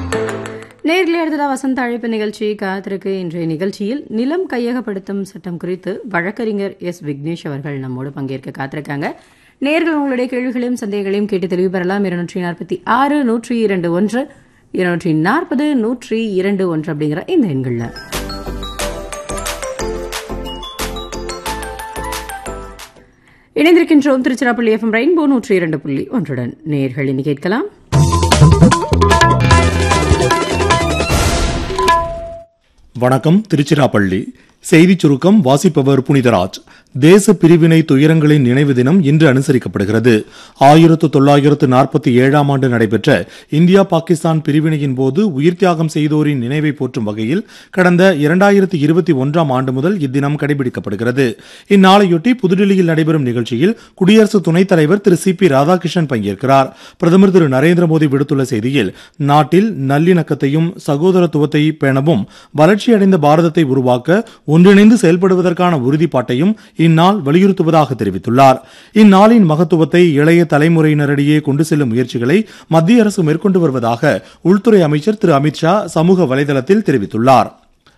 நேரில் அடுத்ததா வசந்த அழைப்பு நிகழ்ச்சி காத்திருக்கு. இன்றைய நிகழ்ச்சியில் நிலம் கையகப்படுத்தும் சட்டம் குறித்து வழக்கறிஞர் எஸ் விக்னேஷ் அவர்கள் நம்மோடு பங்கேற்க காத்திருக்காங்க. நேர்கள் உங்களுடைய கேள்விகளையும் சந்தேகங்களையும் கேட்டு தெளிவு பெறலாம். 246 102 1 240 102 அப்படிங்கிற இந்த எண்கள்ல. இணைந்திருக்கின்றோம் திருச்சிராப்பள்ளி FM ரெயின்போ 102.1 நேர்கள் இனி கேட்கலாம். வணக்கம். திருச்சிராப்பள்ளி செய்திச் சுருக்கம் வாசிப்பவர் புனிதராஜ். தேச பிரிவினை துயரங்களின் நினைவு தினம் இன்று அனுசரிக்கப்படுகிறது. 1947ஆம் ஆண்டு நடைபெற்ற இந்தியா பாகிஸ்தான் பிரிவினையின் போது உயிர் தியாகம் செய்தோரின் நினைவை போற்றும் வகையில் கடந்த 2021ஆம் ஆண்டு முதல் இத்தினம் கடைபிடிக்கப்படுகிறது. இந்நாளையொட்டி புதுடில்லியில் நடைபெறும் நிகழ்ச்சியில் குடியரசு துணைத் தலைவர் திரு சி.பி. ராதாகிருஷ்ணன் பங்கேற்கிறார். பிரதமர் திரு நரேந்திர மோடி விடுத்துள்ள செய்தியில், நாட்டில் நல்லிணக்கத்தையும் சகோதரத்துவத்தை பேணவும் வளர்ச்சியடைந்த பாரதத்தை உருவாக்க ஒன்றிணைந்து செயல்படுவதற்கான உறுதிப்பாட்டையும் இந்நாள் வலியுறுத்துவதாக தெரிவித்துள்ளார். இந்நாளின் மகத்துவத்தை இளைய தலைமுறையினரிடையே கொண்டு செல்லும் முயற்சிகளை மத்திய அரசு மேற்கொண்டு வருவதாக உள்துறை அமைச்சர் திரு அமித்ஷா சமூக வலைதளத்தில் தெரிவித்துள்ளார்.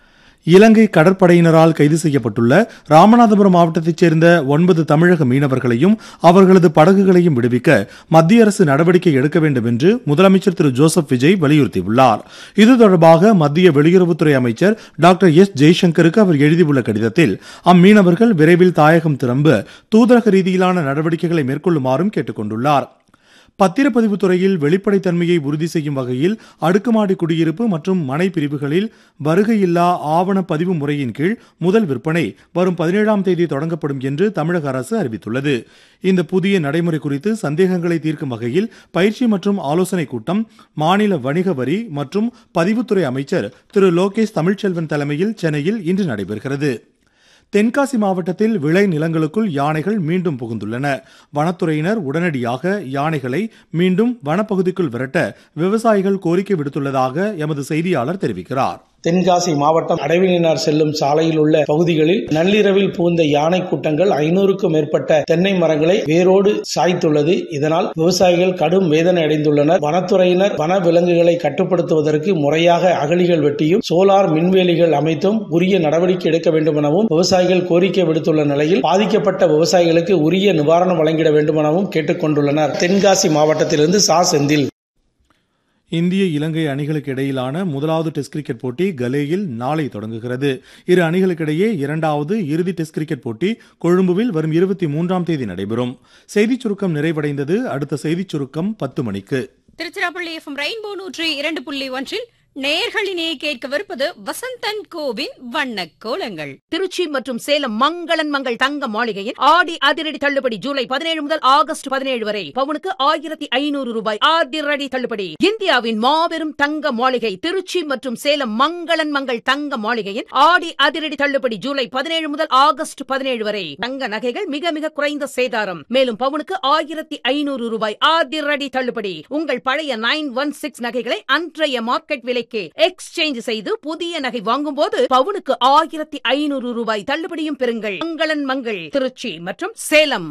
இலங்கை கடற்படையினரால் கைது செய்யப்பட்டுள்ள ராமநாதபுரம் மாவட்டத்தைச் சேர்ந்த 9 தமிழக மீனவர்களையும் அவர்களது படகுகளையும் விடுவிக்க மத்திய அரசு நடவடிக்கை எடுக்க வேண்டும் என்று முதலமைச்சர் திரு ஜோசப் விஜய் வலியுறுத்தியுள்ளார். இது தொடர்பாக மத்திய வெளியுறவுத்துறை அமைச்சர் டாக்டர் எஸ் ஜெய்சங்கருக்கு அவர் எழுதியுள்ள கடிதத்தில் அம்மீனவர்கள் விரைவில் தாயகம் திரும்ப தூதரக ரீதியிலான நடவடிக்கைகளை மேற்கொள்ளுமாறும் கேட்டுக் கொண்டுள்ளார். பத்திரப்பதிவு துறையில் வெளிப்படைத்தன்மையை உறுதி செய்யும் வகையில் அடுக்குமாடி குடியிருப்பு மற்றும் மனை பிரிவுகளில் வருகையில்லா ஆவண பதிவு முறையின் கீழ் முதல் விற்பனை வரும் 17ஆம் தேதி தொடங்கப்படும் என்று தமிழக அரசு அறிவித்துள்ளது. இந்த புதிய நடைமுறை குறித்து சந்தேகங்களை தீர்க்கும் வகையில் பயிற்சி மற்றும் ஆலோசனை கூட்டம் மாநில வணிக வரி மற்றும் பதிவுத்துறை அமைச்சர் திரு லோகேஷ் தமிழ்ச்செல்வன் தலைமையில் சென்னையில் இன்று நடைபெறுகிறது. தென்காசி மாவட்டத்தில் விளை நிலங்களுக்குள் யானைகள் மீண்டும் புகுந்துள்ளன. வனத்துறையினர் உடனடியாக யானைகளை மீண்டும் வனப்பகுதிக்குள் விரட்ட விவசாயிகள் கோரிக்கை விடுத்துள்ளதாக எமது செய்தியாளர் தெரிவிக்கிறார். தென்காசி மாவட்டம் அடைவினார் செல்லும் சாலையில் உள்ள பகுதிகளில் நள்ளிரவில் புகுந்த யானை கூட்டங்கள் 500க்கும் மேற்பட்ட தென்னை மரங்களை வேரோடு சாய்த்துள்ளது. இதனால் விவசாயிகள் கடும் வேதனை அடைந்துள்ளனர். வனத்துறையினர் வன விலங்குகளை கட்டுப்படுத்துவதற்கு முறையாக அகழிகள் வெட்டியும் சோலார் மின்வேலிகள் அமைத்தும் உரிய நடவடிக்கை எடுக்க வேண்டும் எனவும் விவசாயிகள் கோரிக்கை விடுத்துள்ள நிலையில் பாதிக்கப்பட்ட விவசாயிகளுக்கு உரிய நிவாரணம் வழங்கிட வேண்டும் எனவும் கேட்டுக் கொண்டுள்ளனர். தென்காசி மாவட்டத்திலிருந்து சா செந்தில். இந்திய இலங்கை அணிகளுக்கு இடையிலான முதலாவது டெஸ்ட் கிரிக்கெட் போட்டி கலேயில் நாளை தொடங்குகிறது. இரு அணிகளுக்கிடையே இரண்டாவது இறுதி டெஸ்ட் கிரிக்கெட் போட்டி கொழும்புவில் வரும் 23ஆம் தேதி நடைபெறும். செய்திச் சுருக்கம் நிறைவடைந்தது. அடுத்த செய்திச் சுருக்கம் 10 மணிக்கு. திருச்சிராப்பள்ளி FM ரெயின்போ 102.1 நேயர்களினே கேட்கவிருப்பது வசந்தன் கோவின் வண்ண கோலங்கள். திருச்சி மற்றும் சேலம் மங்களன் மங்கள் தங்க மாளிகையின் ஆடி அதிரடி தள்ளுபடி ஜூலை 17 முதல் ஆகஸ்ட் 17 வரை பவுனுக்கு 1500 ரூபாய் அதிரடி தள்ளுபடி. இந்தியாவின் மாபெரும் தங்க மாளிகை திருச்சி மற்றும் சேலம் மங்களன் மங்கள் தங்க மாளிகையின் ஆடி அதிரடி தள்ளுபடி ஜூலை 17 முதல் ஆகஸ்ட் 17 வரை. தங்க நகைகள் மிக மிக குறைந்த சேதாரம். மேலும் பவுனுக்கு 1500 ரூபாய் அதிரடி தள்ளுபடி. உங்கள் பழைய 916 நகைகளை அன்றைய மார்க்கெட் விலை எக்ஸ்சேஞ்ச் செய்து புதிய நகை வாங்கும் போது பவுனுக்கு 1500 ரூபாய் தள்ளுபடியும் பெறுங்கள். மங்களன் மங்கள் திருச்சி மற்றும் சேலம்.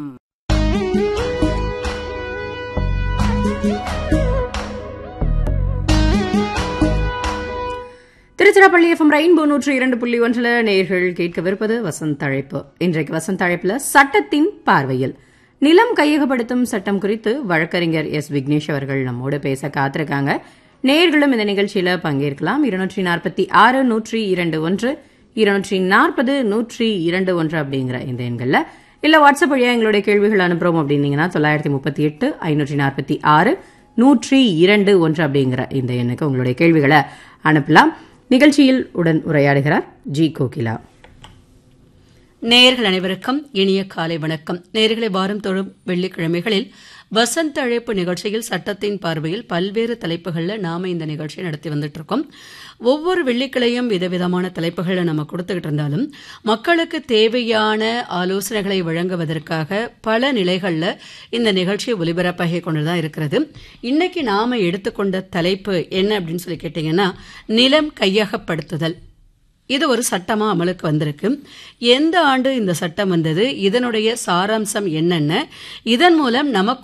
திருச்சிராப்பள்ளி FM ரெயின்போ 102.1 நேயர்கள் கேட்கவிருப்பது வசந்த அழைப்பு. இன்றைக்கு வசந்த அழைப்புல சட்டத்தின் பார்வையில் நிலம் கையகப்படுத்தும் சட்டம் குறித்து வழக்கறிஞர் எஸ் விக்னேஷ் அவர்கள் நம்மோடு பேச காத்திருக்காங்க. நேயர்களும் இந்த நிகழ்ச்சியில பங்கேற்கலாம். 246 102 240 102 அப்படிங்கிற இந்த எண்கள்ல இல்ல வாட்ஸ்அப் வழியா எங்களுடைய கேள்விகள் அனுப்புறோம் அப்படின்னீங்கன்னா 938 546 102 அப்படிங்கிற இந்த எண்ணுக்கு உங்களுடைய கேள்விகளை அனுப்பலாம். நிகழ்ச்சியில் உடன் உரையாடுகிறார் ஜி கோகிலா. நேயர்கள் அனைவருக்கும் இனிய காலை வணக்கம். நேயர்களை வாரம் தோறும் வெள்ளிக்கிழமைகளில் வசந்த அழைப்பு நிகழ்ச்சியில் சட்டத்தின் பார்வையில் பல்வேறு தலைப்புகளில் நாம இந்த நிகழ்ச்சியை நடத்தி வந்துட்டு இருக்கோம். ஒவ்வொரு வெள்ளிக்கிழையும் விதவிதமான தலைப்புகளை நம்ம கொடுத்துக்கிட்டு இருந்தாலும் மக்களுக்கு தேவையான ஆலோசனைகளை வழங்குவதற்காக பல நிலைகளில் இந்த நிகழ்ச்சி ஒலிபரப்பாகி கொண்டுதான் இருக்கிறது. இன்னைக்கு நாம எடுத்துக்கொண்ட தலைப்பு என்ன அப்படின்னு சொல்லி கேட்டீங்கன்னா, நிலம் கையகப்படுத்துதல். இது ஒரு சட்டமா அமலுக்கு வந்திருக்கு. எந்த ஆண்டு இந்த சட்டம் வந்தது, இதனுடைய சாராம்சம் என்னென்ன, இதன் மூலம் நமக்கு